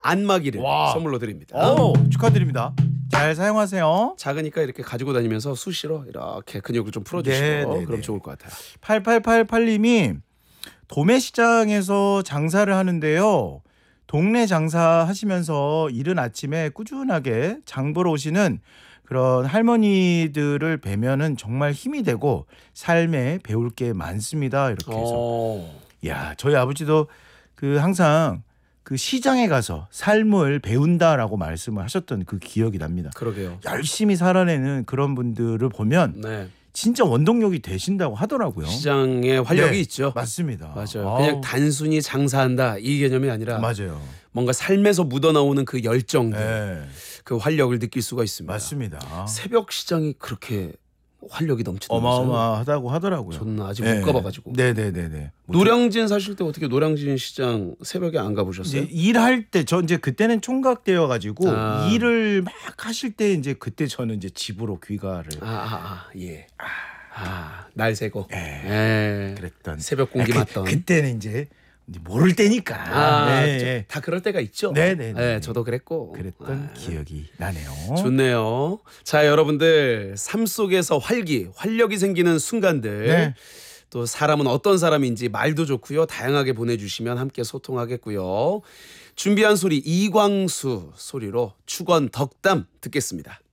안마기를 와. 선물로 드립니다. 축하드립니다. 잘 사용하세요. 작으니까 이렇게 가지고 다니면서 수시로 이렇게 근육을 좀 풀어주시고 네. 그럼 좋을 것 같아요. 8888님이 도매시장에서 장사를 하는데요. 동네 장사하시면서 이른 아침에 꾸준하게 장 보러 오시는 그런 할머니들을 뵈면은 정말 힘이 되고 삶에 배울 게 많습니다. 이렇게 해서 야, 저희 아버지도 그 항상 그 시장에 가서 삶을 배운다라고 말씀을 하셨던 그 기억이 납니다. 그러게요. 열심히 살아내는 그런 분들을 보면 네. 진짜 원동력이 되신다고 하더라고요. 시장에 활력이 있죠. 맞습니다. 맞아요. 그냥 단순히 장사한다 이 개념이 아니라 맞아요. 뭔가 삶에서 묻어나오는 그 열정들, 네. 그 활력을 느낄 수가 있습니다. 맞습니다. 새벽 시장이 그렇게 활력이 넘치던데요. 어마어마하다고 하더라고요. 저는 아직 못 가봐가지고. 네네네네. 노량진 사실 때 어떻게 노량진 시장 새벽에 안 가보셨어요? 이제 일할 때 저 이제 그때는 총각되어 가지고 아. 일을 막 하실 때 이제 그때 저는 이제 집으로 귀가를 예. 날 새고. 예. 그랬던 새벽 공기 맞던. 그때는 이제 모를 때니까. 네. 다 그럴 때가 있죠. 네네. 네, 저도 그랬고. 그랬던 기억이 나네요. 좋네요. 자, 여러분들 삶 속에서 활력이 생기는 순간들. 네. 또 사람은 어떤 사람인지 말도 좋고요. 다양하게 보내주시면 함께 소통하겠고요. 준비한 소리 이광수 소리로 축원 덕담 듣겠습니다.